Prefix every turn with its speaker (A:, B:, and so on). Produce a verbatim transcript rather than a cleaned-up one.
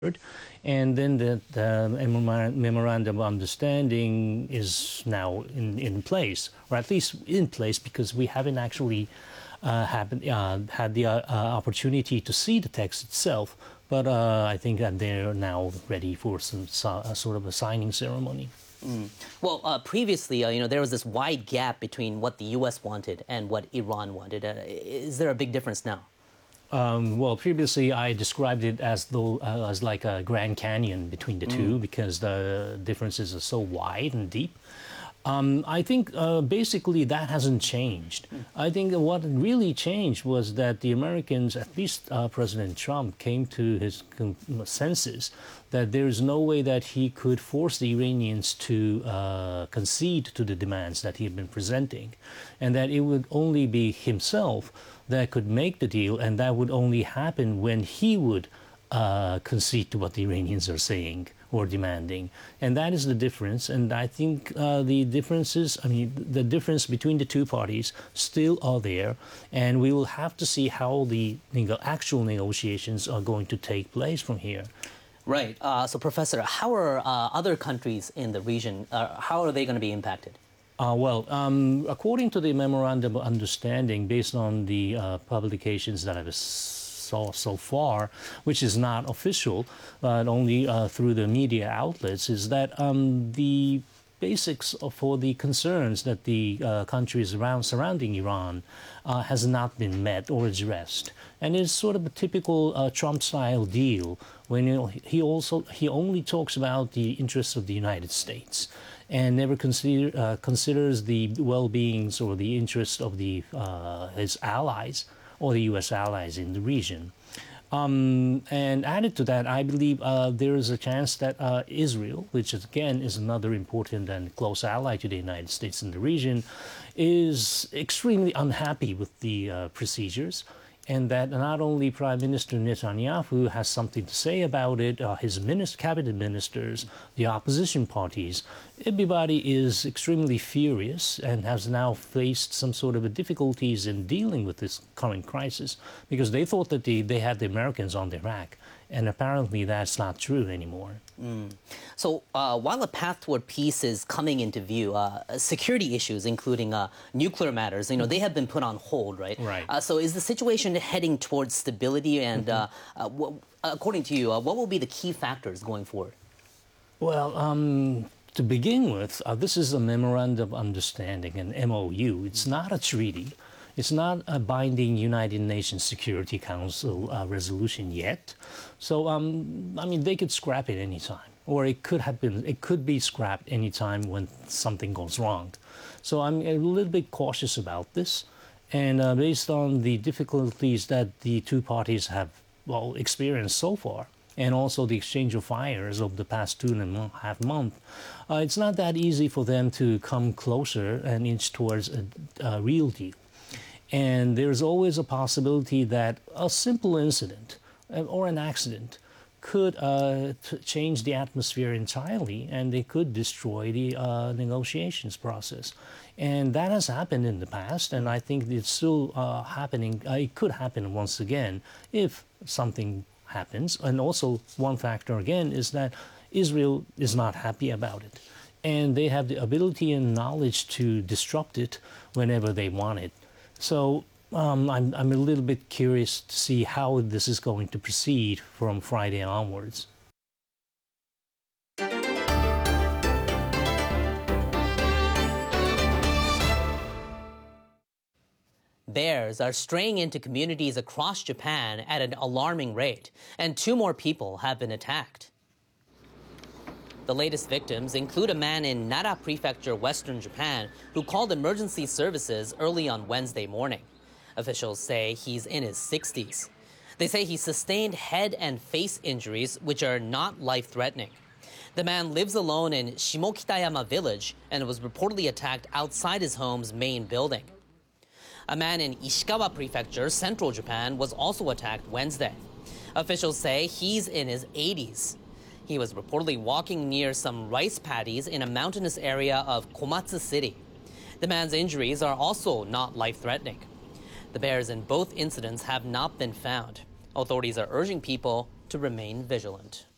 A: And then the, the memorandum of understanding is now in, in place, or at least in place because we haven't actually uh, happen, uh, had the uh, opportunity to see the text itself. But uh, I think that they're now ready for some uh, sort of a signing ceremony.
B: Mm. Well, uh, previously, uh, you know, there was this wide gap between what the U S wanted and what Iran wanted. Uh, is there a big difference now?
A: Um, well, previously I described it as though uh, as like a Grand Canyon between the mm. two because the differences are so wide and deep. Um, I think uh, basically that hasn't changed. Mm. I think what really changed was that the Americans, at least uh, President Trump, came to his consensus that there is no way that he could force the Iranians to uh, concede to the demands that he had been presenting, and that it would only be himself that could make the deal, and that would only happen when he would uh, concede to what the Iranians are saying or demanding. And that is the difference. And I think uh, the differences, I mean, the difference between the two parties still are there. And we will have to see how the actual negotiations are going to take place from here.
B: Right. Uh, so, Professor, how are uh, other countries in the region, uh, how are they going to be impacted?
A: Uh, well, um, according to the Memorandum of Understanding, based on the uh, publications that I've saw so far, which is not official, but only uh, through the media outlets, is that um, the basics for the concerns that the uh, countries around surrounding Iran uh, has not been met or addressed. And it's sort of a typical uh, Trump-style deal when you know, he also he only talks about the interests of the United States and never consider, uh, considers the well-beings or the interests of the uh, his allies or the U S allies in the region. Um, and added to that, I believe uh, there is a chance that uh, Israel, which is, again is another important and close ally to the United States in the region, is extremely unhappy with the uh, procedures, and that not only Prime Minister Netanyahu has something to say about it, uh, his minister, cabinet ministers, the opposition parties, everybody is extremely furious and has now faced some sort of a difficulties in dealing with this current crisis because they thought that the, they had the Americans on their back. And apparently that's not true anymore.
B: Mm. So uh, while a path toward peace is coming into view, uh, security issues, including uh, nuclear matters, you know, they have been put on hold, right?
A: Right.
B: Uh, so is the situation heading towards stability? And mm-hmm. uh, uh, w according to you, uh, what will be the key factors going forward?
A: Well, um, to begin with, uh, this is a Memorandum of Understanding, an M O U. It's not a treaty. It's not a binding United Nations Security Council uh, resolution yet. So, um, I mean, they could scrap it anytime, or it could have been, it could be scrapped anytime when something goes wrong. So I'm a little bit cautious about this. And uh, based on the difficulties that the two parties have, well, experienced so far, and also the exchange of fires over the past two and a half months, uh, it's not that easy for them to come closer and inch towards a, a real deal. And there's always a possibility that a simple incident or an accident could uh, change the atmosphere entirely, and they could destroy the uh, negotiations process. And that has happened in the past, and I think it's still uh, happening. Uh, it could happen once again if something happens. And also, one factor again is that Israel is not happy about it. And they have the ability and knowledge to disrupt it whenever they want it. So um, I'm, I'm a little bit curious to see how this is going to proceed from Friday onwards.
B: Bears are straying into communities across Japan at an alarming rate, and two more people have been attacked. The latest victims include a man in Nara Prefecture, western Japan, who called emergency services early on Wednesday morning. Officials say he's in his sixties. They say he sustained head and face injuries, which are not life-threatening. The man lives alone in Shimokitayama village and was reportedly attacked outside his home's main building. A man in Ishikawa Prefecture, central Japan, was also attacked Wednesday. Officials say he's in his eighties. He was reportedly walking near some rice paddies in a mountainous area of Komatsu City. The man's injuries are also not life-threatening. The bears in both incidents have not been found. Authorities are urging people to remain vigilant.